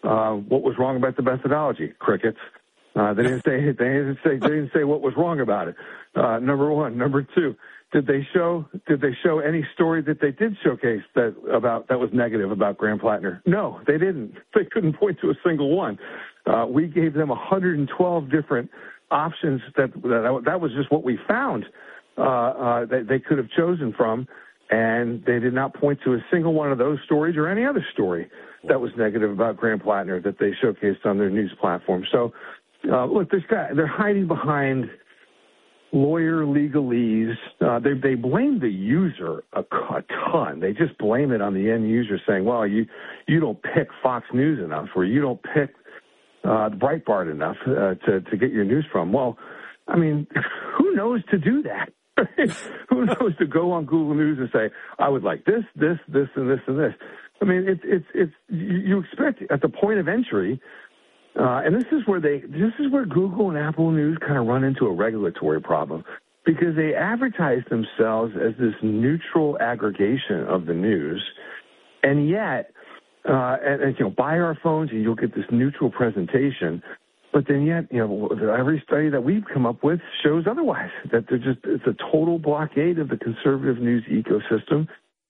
what was wrong about the methodology? Crickets. They didn't say what was wrong about it. Number one. Number two, did they show any story that they did showcase that was negative about Graham Plattner? No, they didn't. They couldn't point to a single one. We gave them 112 different options that was just what we found that they could have chosen from, and they did not point to a single one of those stories or any other story that was negative about Graham Plattner that they showcased on their news platform. So, look, they're hiding behind lawyer legalese. They blame the user a ton. They just blame it on the end user, saying, well, you don't pick Fox News enough, or you don't pick Breitbart enough to get your news from. Well, I mean, who knows to do that? Who knows to go on Google News and say, I would like this, and this, and this. I mean, you expect at the point of entry, and this is where Google and Apple News kind of run into a regulatory problem, because they advertise themselves as this neutral aggregation of the news, and yet, buy our phones and you'll get this neutral presentation. But then yet, every study that we've come up with shows otherwise, that it's a total blockade of the conservative news ecosystem,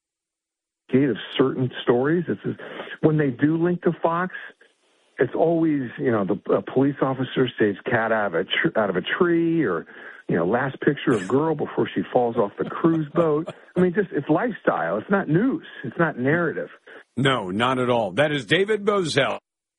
of certain stories. When they do link to Fox, it's always, the police officer saves cat out of a tree, or, last picture of girl before she falls off the cruise boat. I mean, it's lifestyle. It's not news. It's not narrative. No, not at all. That is David Bozell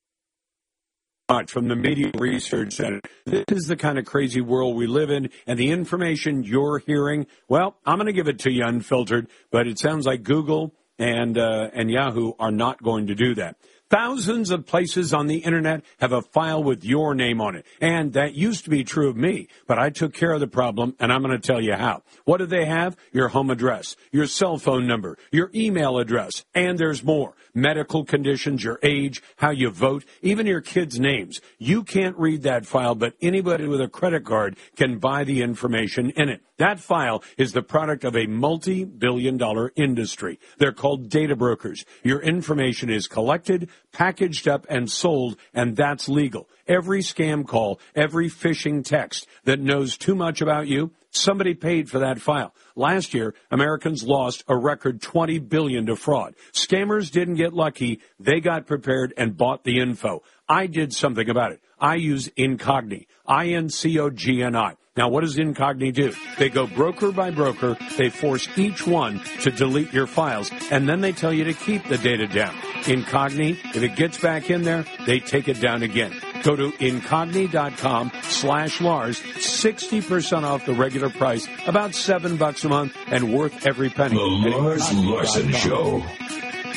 from the Media Research Center. This is the kind of crazy world we live in, and the information you're hearing, well, I'm going to give it to you unfiltered, but it sounds like Google and Yahoo are not going to do that. Thousands of places on the Internet have a file with your name on it. And that used to be true of me, but I took care of the problem, and I'm going to tell you how. What do they have? Your home address, your cell phone number, your email address, and there's more. Medical conditions, your age, how you vote, even your kids' names. You can't read that file, but anybody with a credit card can buy the information in it. That file is the product of a multi-billion-dollar industry. They're called data brokers. Your information is collected, packaged up, and sold, and that's legal. Every scam call, every phishing text that knows too much about you, somebody paid for that file. Last year, Americans lost a record $20 billion to fraud. Scammers didn't get lucky. They got prepared and bought the info. I did something about it. I use Incogni, INCOGNI. Now, what does Incogni do? They go broker by broker. They force each one to delete your files, and then they tell you to keep the data down. Incogni, if it gets back in there, they take it down again. Go to Incogni.com/Lars, 60% off the regular price, about $7 a month, and worth every penny. The Lars Larson Show.